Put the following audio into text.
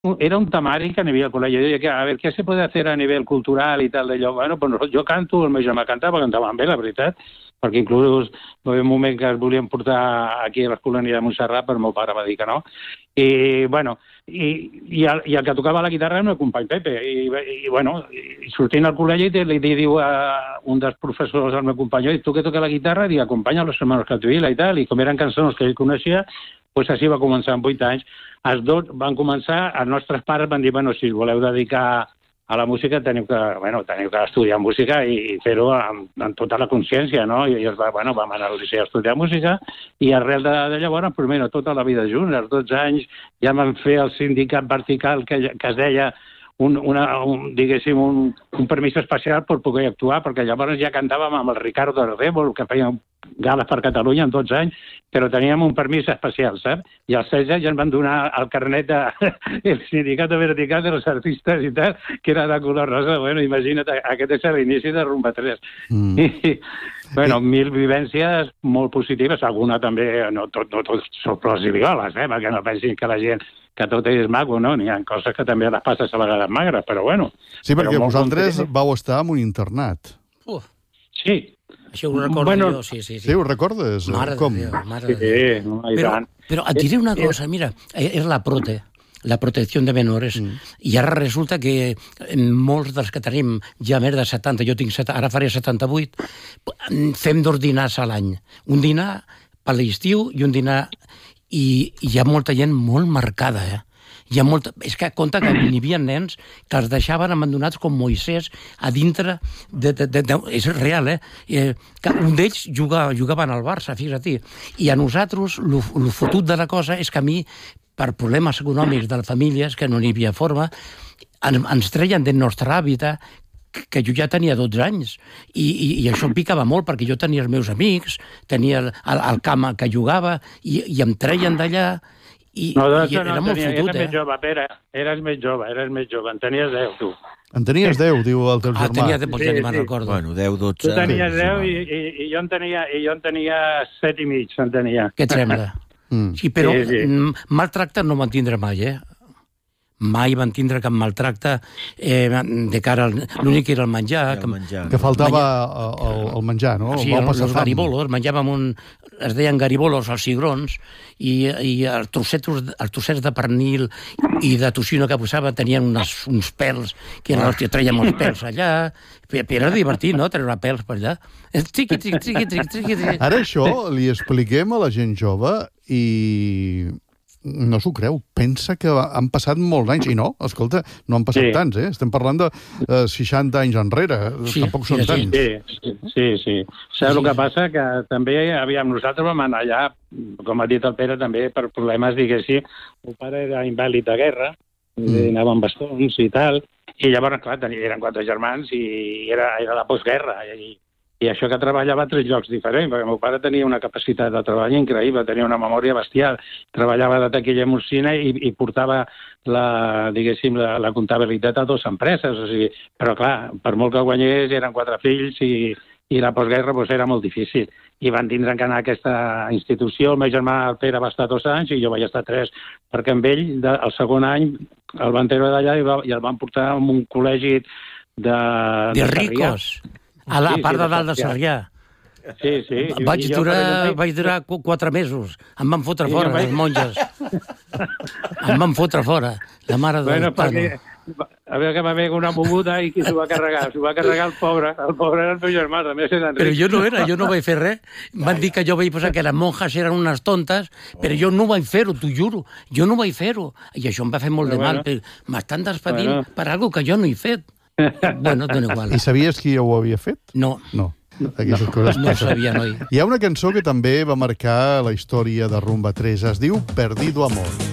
era un temari que n'hi havia al col·legi. Jo deia, a veure, què se puede hacer a nivell cultural i tal d'allò? Bueno, pues jo canto, el meu germà cantaven bé, la veritat, perquè inclús va haver un moment que es volien portar aquí a l'Escolania de Montserrat, però el meu pare va dir que no. I, bueno, i el que tocava la guitarra era el meu company Pepe. I bueno, sortint al col·legi li diu a un dels professors del meu company, tu que toca la guitarra, diu, acompanya los hermanos Catuila i tal, i com eren cançons que ell coneixia, doncs així va començar amb 8 anys. Els dos van començar, els nostres pares van dir, bueno, si us voleu dedicar a la música teniu que estudiar música i fer-ho amb tota la consciència, no? I vam anar al liceu a estudiar música i arrel de llavors, primer, tota la vida junts, als 12 anys ja vam fer el sindicat vertical que es deia diguéssim, un permís especial per poder actuar, perquè llavors ja cantàvem amb el Ricardo Ardèvol, que feia gales per Catalunya amb 12 anys, però teníem un permís especial, saps? I als 16 ja ens van donar el carnet del sindicat vertical dels artistes i tal, que era de color rosa. Bueno, imagina't, aquest és l'inici de Rumba 3. I, bueno, 1000 vivències molt positives, alguna també, no tot són plors i violes, perquè no pensin que la gent que tot és maco, no? N'hi ha coses que també les passes a vegades magres, però bueno. Sí, perquè vosaltres vau estar en un internat. Sí. Això ho recordo jo, sí. Sí, ho recordes? Mare com? de Déu, mare de Déu. Però et diré una cosa, mira, és la protecció de menores, i ara resulta que molts dels que tenim ja més de 70, jo tinc 70, ara faré 78, fem 2 dinars a l'any. Un dinar per l'estiu i un dinar... I hi ha molta gent molt marcada, Hi ha molta... És que compta que n'hi havia nens que els deixaven abandonats com Moisès a dintre és real, que un d'ells jugaven al Barça, fixa't. I a nosaltres, el fotut de la cosa és que a mi, per problemes econòmics de les famílies, que no n'hi havia forma, ens treien del nostre hàbitat, que jo ja tenia 12 anys, i això em picava molt, perquè jo tenia els meus amics, tenia el camp que jugava, i em treien d'allà, i era molt fotut, Eres més jove, Pere, eres més jove, en tenies 10, tu. En tenies 10, diu el teu germà. Tenia 10, ja ni me'n recordo. Bueno, 10, 12... Tu tenies 10 i jo en tenia 7 i mig, en tenia. Què et sembla? Sí, però mal tracte no me'n tindrà mai, Mai van tindre cap maltracte de cara al... L'únic era el menjar. Que faltava el menjar, no? Sí, els garibolos. Menjàvem es deien garibolos, els cigrons, i els trossets de pernil i de tocino que posava tenien uns pèls, que traiem els pèls allà. Era divertit, no?, treure pèls per allà. Triqui. Ara això li expliquem a la gent jove i... no s'ho creu, pensa que han passat molts anys, i no, escolta, no han passat tants, estem parlant de 60 anys enrere, tampoc són tants. Sí. Saps el que passa? Que també, nosaltres vam anar allà, com ha dit el Pere, també per problemes, diguéssim, el pare era invàlid de guerra, anava amb bastons i tal, i llavors, clar, eren 4 germans i era la postguerra, i això que treballava a 3 llocs diferents, perquè el meu pare tenia una capacitat de treball increïble, tenia una memòria bestial, treballava de taquilla en oficina i portava la comptabilitat a 2 empreses, o sigui, però clar, per molt que guanyés, eren 4 fills i la postguerra era molt difícil. I van tindre que anar a aquesta institució, el meu germà el Pere va estar 2 anys i jo vaig estar 3, perquè amb ell, el segon any, el van treure d'allà i el van portar a un col·legi de ricos. A la part de dalt de Sarrià. Sí. Vaig durar 4 mesos. Em van fotre fora, les monges. Em van fotre fora. La mare del Tano. A veure que va haver una moguda i qui s'ho va carregar? S'ho va carregar el pobre. El pobre era el meu germà, també s'era ric. Però jo no vaig fer res. Van dir que jo vaig posar que les monjas eren unes tontes, però jo no vaig fer-ho, t'ho juro. Jo no vaig fer-ho. I això em va fer molt de mal. M'estan despedint per alguna que jo no he fet. Bueno, dona igual. I sabies qui ho havia fet? No. Aquestes coses no sabia, noi. Hi ha una cançó que també va marcar la història de Rumba 3. Es diu Perdido Amor.